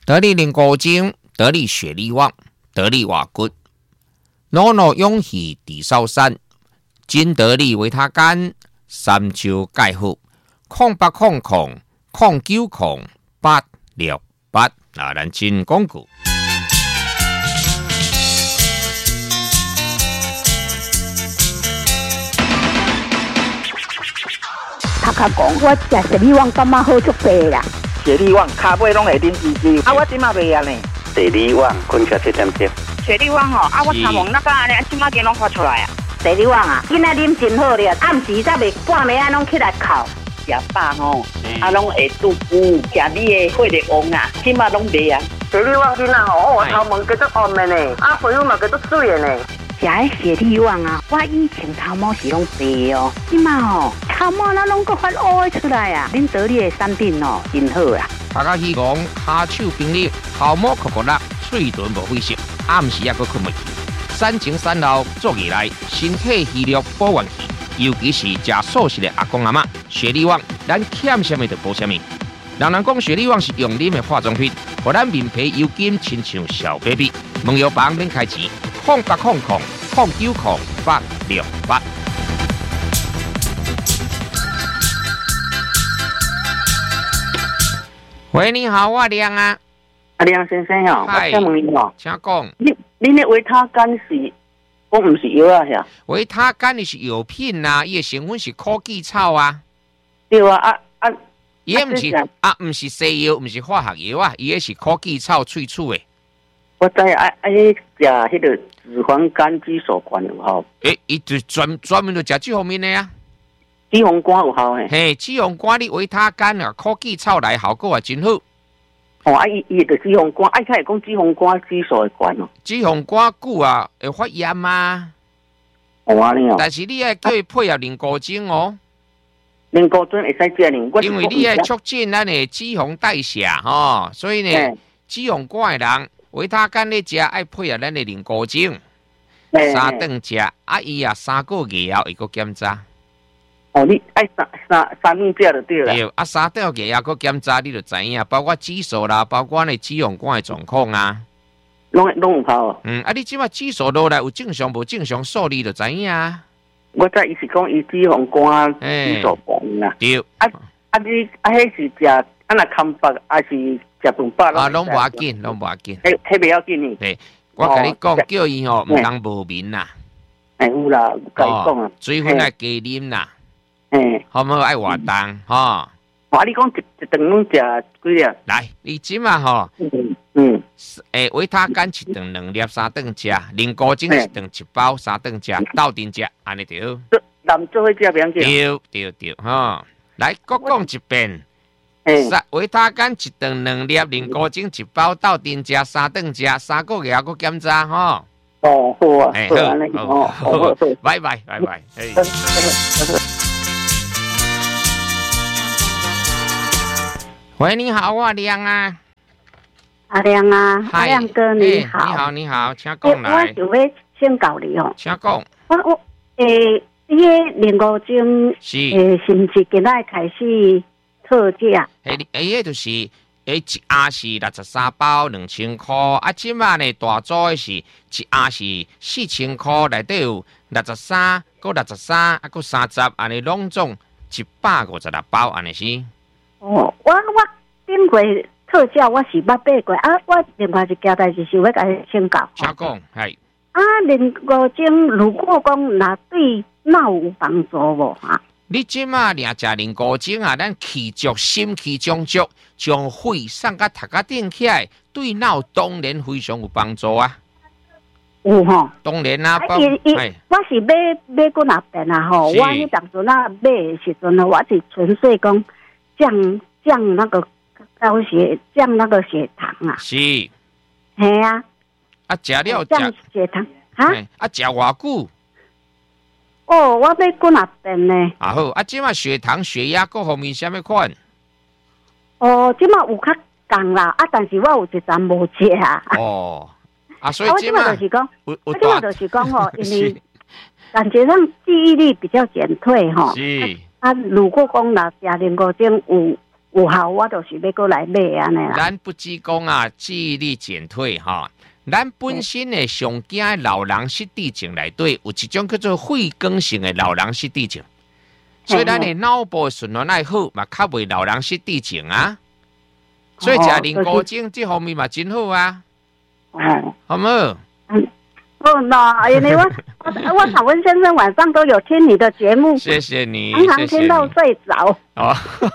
得力灵骨精，得力血力旺，得力瓦骨，脑脑勇气地少山，金得力维他干，三焦钙护，0800090868啊，咱真广告。 头壳讲，我食雪里旺感觉好足济啦。 雪里旺骹尾拢会啉滋滋，啊，我即马袂啊呢。 雪里旺困觉7点钟。 雪里旺吼，啊，我头毛那个安尼，即马间拢发出来啊。 雪里旺啊，囡仔啉真好咧，暗时才袂半暝啊，拢起来哭。 食饱吼，啊，拢会肚腹，食你的血力旺啊，即马拢袂啊。 雪里旺囡仔吼，我头毛叫做红的呢，啊，皮肤嘛叫做水的呢。 食迄雪里旺啊，我以前头毛是拢白哦，即马吼头毛那拢个发乌出来啊！恁得力的产品哦，真好啊！ 大家希望骹手冰力，头毛酷酷辣，嘴唇无灰色，暗时也阁困袂去。产前产后做起来，身体虚弱保元气，尤其是食素食的阿公阿嬷，雪里旺咱欠什么就补什么。人讲雪里旺是用啉的化妆品，互咱面皮油紧，亲像小 baby。问药房免开钱，0800090868。喂，你好，我亮啊。 梁先生哦，我请问你哦， 请讲。 恁的维他干是，我唔是药啊，是？ 维他干的是药品啊，伊的成分是枸杞草啊。 对啊， 伊唔是唔是西药，唔是化学药啊，伊个是枸杞草萃取的。 我知食迄个脂肪肝肌手管有效。 伊就专门就食这方面的啊。 脂肪肝有效诶。 嘿，脂肪肝你维他干啊，枸杞草来效果也真好。 哦，伊就脂肪肝，才会讲脂肪肝指数会悬哦。 脂肪肝久啊，会发炎啊。 哦，安尼哦。 但是你爱叫伊配合灵骨精哦。 灵骨精会使食灵， 因为你爱促进咱的脂肪代谢吼，所以呢，脂肪肝的人维他干你食爱配合咱的灵骨精。三顿食，伊啊3个月后会个检查。 哦，你爱三顿食就对了。 对，3个月后个检查，你就知影，包括指数啦，包括你脂肪肝的状况啊， 拢有效哦。 你即马指数落来有正常无正常数，你就知影啊。 我知伊是讲伊脂肪肝指数悬啦。 对。 你迄是食若空腹，还是食顿饱？ 拢无要紧，拢无要紧。 迄袂要紧呢。 对，我甲你讲，叫伊吼毋通无眠啦。 有啦，有甲伊讲啊。 水分爱加啉啦。好无爱活动吼？ 你讲一顿拢食几粒？ 来，你即马吼，维他干一顿2粒，3顿食；灵骨精一顿1包，3顿食，斗阵食，安尼对。 男做伙食袂对，吼。来，各讲一遍。维他干一顿2粒，灵骨精1包，斗阵食，3顿食，3个月后检查吼。 哦，好啊， 好，拜拜。喂，你好，我亮啊。 阿亮啊，阿亮哥你好。 你好，请讲来。 我就要请教你哦。 请讲。 你个灵骨精是毋是今仔开始特价？ 迄就是一盒是63包2000块，即马呢大组的是一盒是4000块，内底有63、搁63、搁30，安尼拢总156包，安尼是。 哦，我顶过特价我是捌买过我另外一件代志是要甲你请教。 请讲，系。 灵骨精如果讲若对脑有帮助无你即马俩食灵骨精啊，咱气足心气中足，将血送到头壳顶起来，对脑当然非常有帮助啊。 有吼， 当然啦， 我是买过那遍啊吼，我迄当阵买的时阵呢，我是纯粹讲降那个高血降那个血糖啊。 是。 嘿啊。 食了降血糖食偌久？ 哦，我买过那遍呢。 好，即马血糖、血压各方面什么款？ 哦，即马有较降啦，但是我有一阵无食啊。 哦，所以即马就是讲，就是讲吼，因为感觉上记忆力比较减退吼。 是。 如果讲若食灵骨精有效，我就是要过来买安尼啦。 咱不只讲啊，记忆力减退哈，咱本身的常见的老人失智症内底有一种叫做肺梗性的老人失智症，所以咱的脑部循环爱好嘛，较袂老人失智症啊。所以食灵菇精这方面嘛真好啊。好唔好？ 因为我常温先生晚上都有听你的节目， 谢谢你， 常常听到睡着。 哦，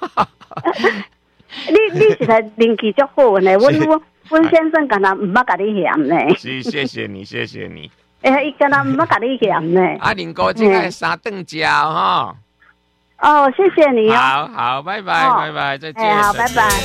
你实在灵气足好呢，温先生敢若唔捌甲你嫌呢。 是，谢谢你，谢谢你。 伊敢若唔捌甲你嫌呢。 啊，灵菇精爱三顿食哈。 哦，谢谢你哦。好，拜拜，拜拜，再见。 好，拜拜。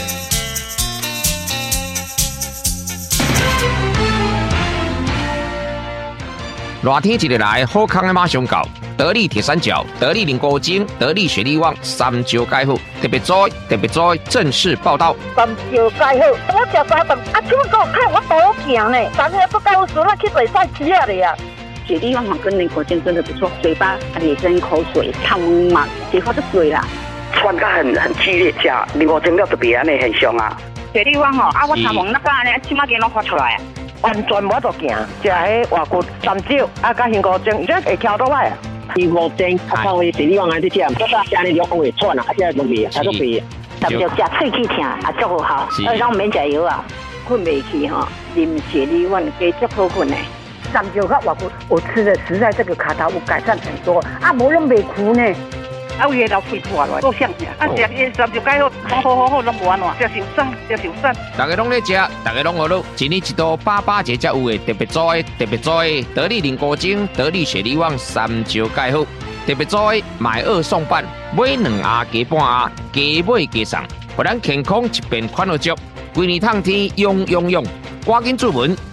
热天一日来，好康的马上到。得力铁三角、得力灵菇精、得力雪力旺三招解好，特别在正式报道。 三招解好，我食三顿，啊，怎么给我看我多行呢？咱那不高时那去嘴上吃了呀。 雪力旺跟灵菇精真的不错，嘴巴也跟口水烫嘛，结发的水啦， 喘得很激烈，吃灵菇精了特别安尼很凶啊。 雪力旺我头毛那个安尼，起码给拢发出来啊。 完全无得行，食迄外骨三招，甲香菇精，这会挑倒来啊。 灵菇精，靠位雪力旺安尼吃，这个安尼就会喘啊，这个味啊，都味。 但就食喙齿疼，也足好，让免食药啊， 困袂去哈，啉雪力旺加足好困的。 三招甲外骨，我吃的实在这个卡头有改善很多，啊，无拢袂苦呢。 啊，有老肺破落，够像呀！啊，食伊三就解好，好，拢无安怎，食受伤。 大家拢咧食，大家拢学到，一年一度88节才有的特别在得力灵菇精、得力雪力旺三招解好，特别在买2送半，买2盒加半盒，加买加送，互咱健康一边款好足，规年通天用，赶紧注文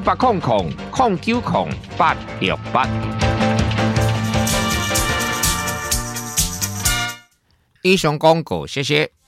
0800090868。以上广告，谢谢。